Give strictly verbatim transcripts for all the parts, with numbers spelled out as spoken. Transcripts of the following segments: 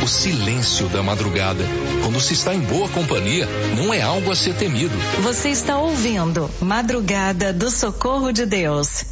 O silêncio da madrugada, quando se está em boa companhia, não é algo a ser temido. Você está ouvindo Madrugada do Socorro de Deus.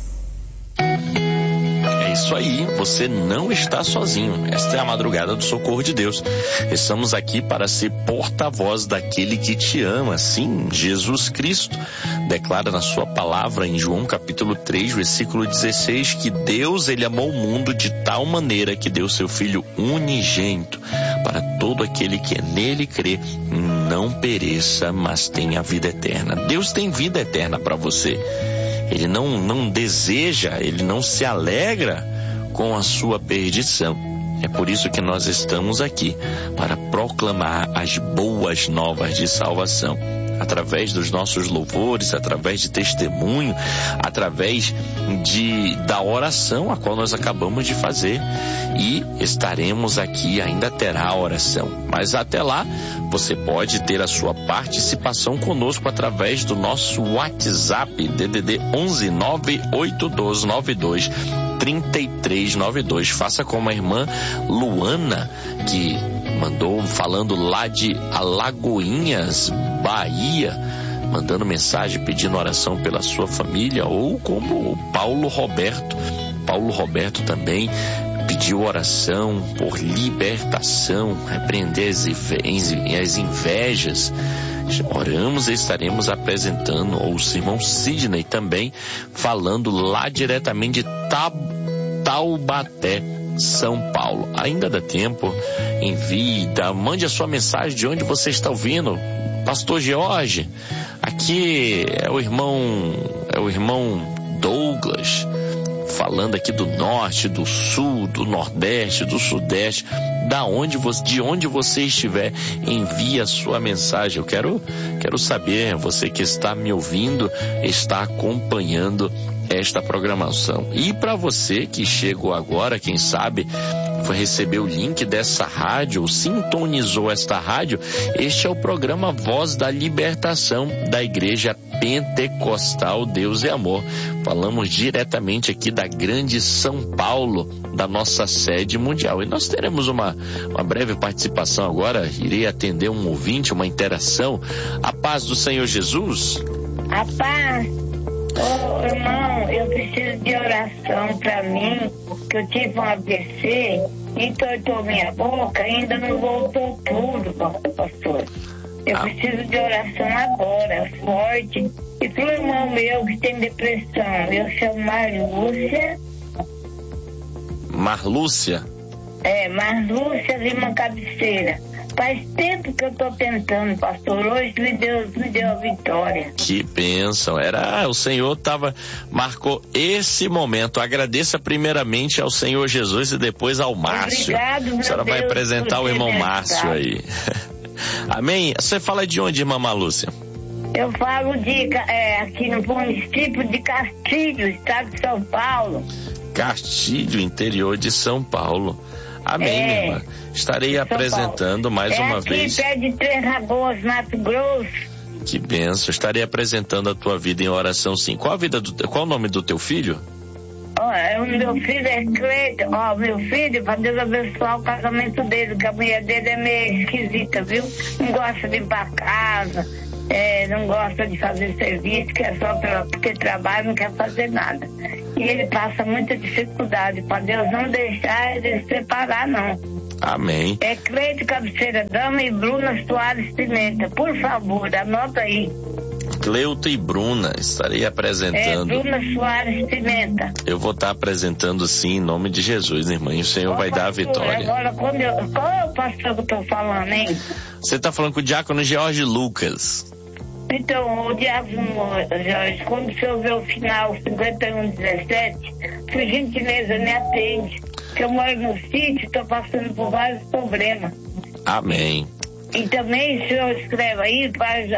É isso aí, você não está sozinho. Esta é a Madrugada do Socorro de Deus. Estamos aqui para ser porta-voz daquele que te ama. Sim, Jesus Cristo declara na sua palavra em João capítulo três, versículo dezesseis, que Deus, ele amou o mundo de tal maneira que deu seu Filho unigênito para todo aquele que nele crê não pereça, mas tenha vida eterna. Deus tem vida eterna para você. Ele não, não deseja, ele não se alegra com a sua perdição. É por isso que nós estamos aqui, para proclamar as boas novas de salvação. Através dos nossos louvores, através de testemunho, através de, da oração, a qual nós acabamos de fazer. E estaremos aqui, ainda terá a oração. Mas até lá, você pode ter a sua participação conosco através do nosso WhatsApp, D D D onze nove oito dois nove dois três três nove dois. Faça como a irmã Luana, que mandou falando lá de Alagoinhas, Bahia, mandando mensagem pedindo oração pela sua família, ou como o Paulo Roberto. Paulo Roberto também pediu oração por libertação, repreender as invejas. Oramos e estaremos apresentando, ou o irmão Sidney também, falando lá diretamente de Taubaté, São Paulo. Ainda dá tempo, envie, dá, mande a sua mensagem de onde você está ouvindo. Pastor George, aqui é o irmão, é o irmão Douglas, falando aqui do norte, do sul, do nordeste, do sudeste, da onde você, de onde você estiver, envie a sua mensagem. Eu quero, quero saber, você que está me ouvindo, está acompanhando esta programação. E para você que chegou agora, quem sabe foi receber o link dessa rádio, sintonizou esta rádio, este é o programa Voz da Libertação da Igreja Pentecostal Deus é Amor. Falamos diretamente aqui da grande São Paulo, da nossa sede mundial. E nós teremos uma, uma breve participação agora, irei atender um ouvinte, uma interação. A paz do Senhor Jesus. A paz. Ô, irmão, eu preciso de oração para mim, que eu tive um A V C, entortou minha boca, ainda não voltou tudo, pastor. Eu ah. preciso de oração agora, forte. E pro irmão meu que tem depressão, eu chamo Marlúcia. Marlúcia? É, Marlúcia Lima Cabeceira. Faz tempo que eu tô tentando, pastor. Hoje me Deus me deu a vitória. Que bênção. Era, o Senhor tava, marcou esse momento. Agradeça primeiramente ao Senhor Jesus e depois ao Márcio. Obrigado, meu A senhora Deus, vai apresentar o irmão Márcio aí. Amém? Você fala de onde, irmã Marlúcia? Eu falo de, é, aqui no município de Castilho, estado de São Paulo. Castilho, interior de São Paulo. Amém, é, minha irmã. Estarei apresentando Paulo. mais é uma aqui, vez. Pé de Três Lagoas, Mato Grosso. Que benção. Estarei apresentando a tua vida em oração, sim. Qual a vida do, qual o nome do teu filho? Oh, o meu filho é Cleiton. Ó, oh, meu filho, para Deus abençoar o casamento dele, que a mulher dele é meio esquisita, viu? Não gosta de ir pra casa, é, não gosta de fazer serviço, que é só pra, porque trabalha, não quer fazer nada. E ele passa muita dificuldade, para Deus não deixar ele se separar, não. Amém. É Cleide Cabeceira Dama e Bruna Soares Pimenta. Por favor, anota aí. Cleuta e Bruna, estarei apresentando. É, Bruna Soares Pimenta. Eu vou estar apresentando sim, em nome de Jesus, irmã. E o Senhor Ô, vai pastor, dar a vitória. Agora, quando eu, qual é o pastor que eu tô falando, hein? Você está falando com o diácono George Lucas. Então, o diácono Jorge, quando o senhor vê o final cinquenta e um dezessete, por gentileza, me atende. Que eu moro no sítio, estou passando por vários problemas. Amém. E também o senhor escreve aí para